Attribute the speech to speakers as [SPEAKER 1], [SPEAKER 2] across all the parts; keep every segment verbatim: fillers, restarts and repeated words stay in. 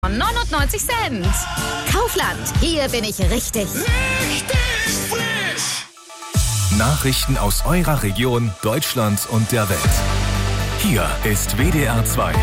[SPEAKER 1] neunundneunzig Cent. Kaufland, hier bin ich richtig.
[SPEAKER 2] Richtig frisch!
[SPEAKER 3] Nachrichten aus eurer Region, Deutschland und der Welt. Hier ist W D R zwei.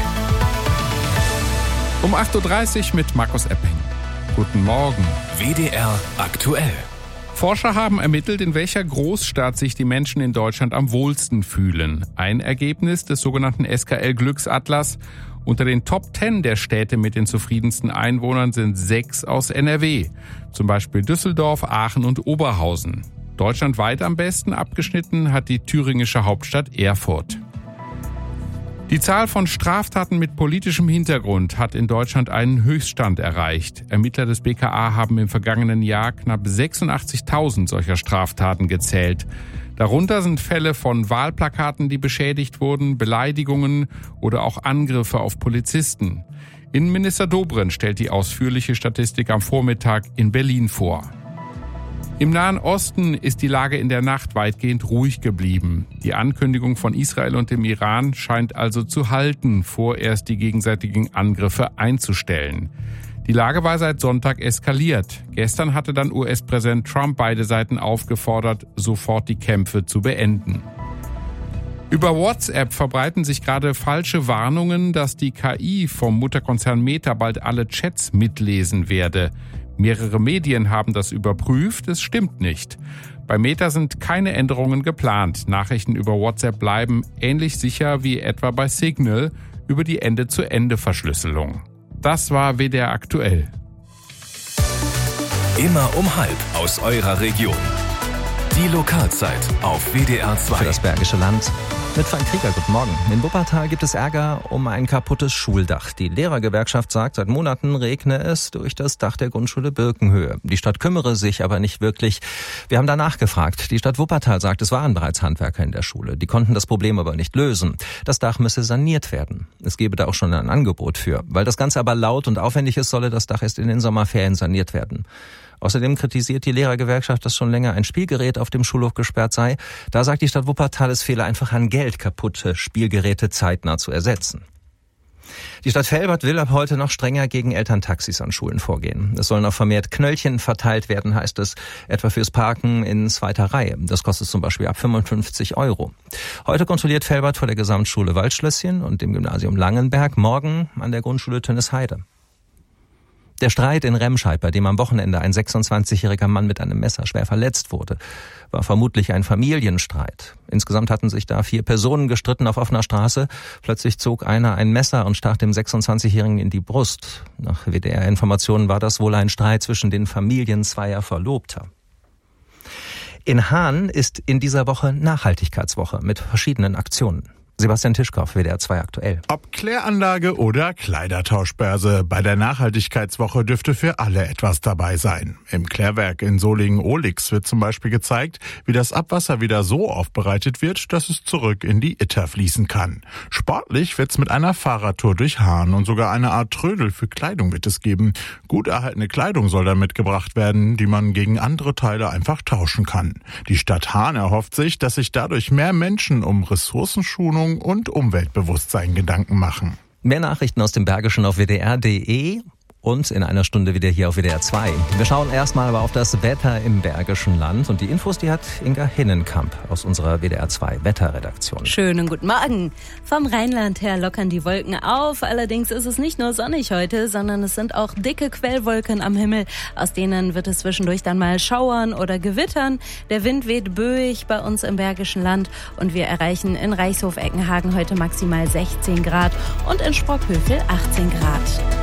[SPEAKER 4] Um acht Uhr dreißig mit Markus Epping. Guten Morgen.
[SPEAKER 3] W D R aktuell.
[SPEAKER 4] Forscher haben ermittelt, in welcher Großstadt sich die Menschen in Deutschland am wohlsten fühlen. Ein Ergebnis des sogenannten S K L-Glücksatlas. Unter den Top Ten der Städte mit den zufriedensten Einwohnern sind sechs aus N R W. Zum Beispiel Düsseldorf, Aachen und Oberhausen. Deutschlandweit am besten abgeschnitten hat die thüringische Hauptstadt Erfurt. Die Zahl von Straftaten mit politischem Hintergrund hat in Deutschland einen Höchststand erreicht. Ermittler des B K A haben im vergangenen Jahr knapp sechsundachtzigtausend solcher Straftaten gezählt. Darunter sind Fälle von Wahlplakaten, die beschädigt wurden, Beleidigungen oder auch Angriffe auf Polizisten. Innenminister Dobrindt stellt die ausführliche Statistik am Vormittag in Berlin vor. Im Nahen Osten ist die Lage in der Nacht weitgehend ruhig geblieben. Die Ankündigung von Israel und dem Iran scheint also zu halten, vorerst die gegenseitigen Angriffe einzustellen. Die Lage war seit Sonntag eskaliert. Gestern hatte dann U S-Präsident Trump beide Seiten aufgefordert, sofort die Kämpfe zu beenden. Über WhatsApp verbreiten sich gerade falsche Warnungen, dass die K I vom Mutterkonzern Meta bald alle Chats mitlesen werde. Mehrere Medien haben das überprüft, es stimmt nicht. Bei Meta sind keine Änderungen geplant. Nachrichten über WhatsApp bleiben ähnlich sicher wie etwa bei Signal über die Ende-zu-Ende-Verschlüsselung. Das war W D R aktuell.
[SPEAKER 3] Immer um halb aus eurer Region. Die Lokalzeit auf W D R zwei.
[SPEAKER 5] Für das Bergische Land. Mit Frank Krieger, guten Morgen. In Wuppertal gibt es Ärger um ein kaputtes Schuldach. Die Lehrergewerkschaft sagt, seit Monaten regne es durch das Dach der Grundschule Birkenhöhe. Die Stadt kümmere sich aber nicht wirklich. Wir haben danach gefragt. Die Stadt Wuppertal sagt, es waren bereits Handwerker in der Schule. Die konnten das Problem aber nicht lösen. Das Dach müsse saniert werden. Es gebe da auch schon ein Angebot für. Weil das Ganze aber laut und aufwendig ist, solle das Dach erst in den Sommerferien saniert werden. Außerdem kritisiert die Lehrergewerkschaft, dass schon länger ein Spielgerät auf dem Schulhof gesperrt sei. Da sagt die Stadt Wuppertal, es fehle einfach an Geld, kaputte Spielgeräte zeitnah zu ersetzen. Die Stadt Velbert will ab heute noch strenger gegen Elterntaxis an Schulen vorgehen. Es sollen auch vermehrt Knöllchen verteilt werden, heißt es, etwa fürs Parken in zweiter Reihe. Das kostet zum Beispiel ab fünfundfünfzig Euro. Heute kontrolliert Velbert vor der Gesamtschule Waldschlösschen und dem Gymnasium Langenberg, morgen an der Grundschule Tönnesheide. Der Streit in Remscheid, bei dem am Wochenende ein sechsundzwanzigjähriger Mann mit einem Messer schwer verletzt wurde, war vermutlich ein Familienstreit. Insgesamt hatten sich da vier Personen gestritten auf offener Straße. Plötzlich zog einer ein Messer und stach dem sechsundzwanzigjährigen in die Brust. Nach W D R-Informationen war das wohl ein Streit zwischen den Familien zweier Verlobter. In Hahn ist in dieser Woche Nachhaltigkeitswoche mit verschiedenen Aktionen. Sebastian Tischkoff, W D R zwei aktuell.
[SPEAKER 6] Ob Kläranlage oder Kleidertauschbörse, bei der Nachhaltigkeitswoche dürfte für alle etwas dabei sein. Im Klärwerk in Solingen-Ohlix wird zum Beispiel gezeigt, wie das Abwasser wieder so aufbereitet wird, dass es zurück in die Itter fließen kann. Sportlich wird's mit einer Fahrradtour durch Hahn und sogar eine Art Trödel für Kleidung wird es geben. Gut erhaltene Kleidung soll dann mitgebracht werden, die man gegen andere Teile einfach tauschen kann. Die Stadt Hahn erhofft sich, dass sich dadurch mehr Menschen um Ressourcenschonung und Umweltbewusstsein Gedanken machen.
[SPEAKER 5] Mehr Nachrichten aus dem Bergischen auf W D R punkt de und in einer Stunde wieder hier auf W D R zwei. Wir schauen erstmal aber auf das Wetter im Bergischen Land und die Infos, die hat Inga Hinnenkamp aus unserer W D R zwei Wetterredaktion.
[SPEAKER 7] Schönen guten Morgen. Vom Rheinland her lockern die Wolken auf. Allerdings ist es nicht nur sonnig heute, sondern es sind auch dicke Quellwolken am Himmel. Aus denen wird es zwischendurch dann mal schauern oder gewittern. Der Wind weht böig bei uns im Bergischen Land und wir erreichen in Reichshof-Eckenhagen heute maximal sechzehn Grad und in Sprockhövel achtzehn Grad.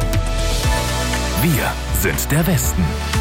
[SPEAKER 3] Wir sind der Westen.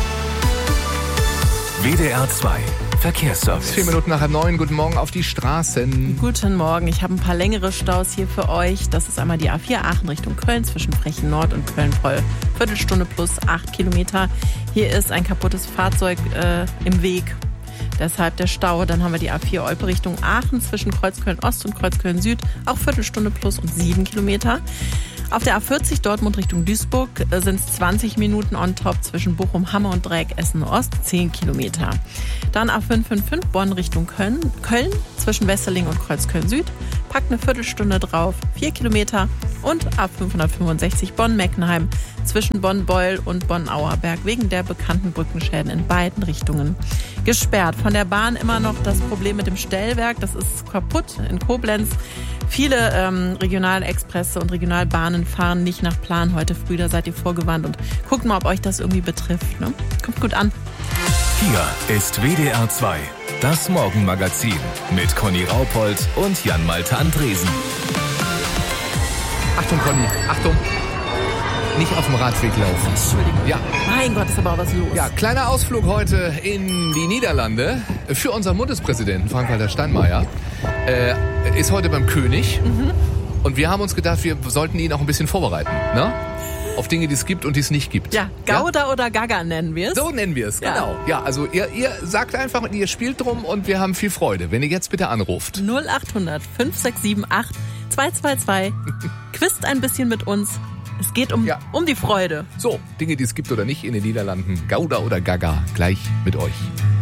[SPEAKER 3] W D R zwei Verkehrsservice.
[SPEAKER 8] Vier Minuten nach halb neun. Guten Morgen auf die Straßen.
[SPEAKER 9] Guten Morgen. Ich habe ein paar längere Staus hier für euch. Das ist einmal die A vier Aachen Richtung Köln zwischen Frechen Nord und Köln-Proll. Viertelstunde plus acht Kilometer. Hier ist ein kaputtes Fahrzeug äh, im Weg. Deshalb der Stau. Dann haben wir die A vier Olpe Richtung Aachen zwischen Kreuzköln Ost und Kreuzköln Süd. Auch Viertelstunde plus und sieben Kilometer. Auf der A vierzig Dortmund Richtung Duisburg sind es zwanzig Minuten on top zwischen Bochum, Hammer und Dreieck Essen Ost, zehn Kilometer. Dann A fünf fünf fünf Bonn Richtung Köln, Köln zwischen Wesseling und Kreuzköln Süd, packt eine Viertelstunde drauf, vier Kilometer. Und A fünfhundertfünfundsechzig Bonn-Meckenheim zwischen Bonn-Beul und Bonn-Auerberg wegen der bekannten Brückenschäden in beiden Richtungen gesperrt. Von der Bahn immer noch das Problem mit dem Stellwerk, das ist kaputt in Koblenz. Viele ähm, Regionalexpresse und Regionalbahnen fahren nicht nach Plan heute früh, da seid ihr vorgewarnt und guckt mal, ob euch das irgendwie betrifft. Ne? Kommt gut an.
[SPEAKER 3] Hier ist W D R zwei, das Morgenmagazin mit Conny Raupold und Jan-Malte Andresen.
[SPEAKER 8] Achtung, Conny, Achtung. Nicht auf dem Radweg laufen.
[SPEAKER 9] Entschuldigung.
[SPEAKER 8] Ja.
[SPEAKER 9] Mein Gott, ist aber auch was los.
[SPEAKER 8] Ja, kleiner Ausflug heute in die Niederlande für unseren Bundespräsidenten Frank-Walter Steinmeier. Äh, ist heute beim König. Mhm. Und wir haben uns gedacht, wir sollten ihn auch ein bisschen vorbereiten, ne? Auf Dinge, die es gibt und die es nicht gibt.
[SPEAKER 9] Ja, Gouda ja? oder Gaga nennen wir es.
[SPEAKER 8] So nennen wir es,
[SPEAKER 9] ja.
[SPEAKER 8] Genau. Ja, also ihr, ihr sagt einfach und ihr spielt drum und wir haben viel Freude. Wenn ihr jetzt bitte anruft.
[SPEAKER 9] null acht hundert fünf sechs sieben acht zwei zwei zwei. Quizt ein bisschen mit uns. Es geht um, ja. um die Freude.
[SPEAKER 8] So, Dinge, die es gibt oder nicht in den Niederlanden. Gouda oder Gaga, gleich mit euch.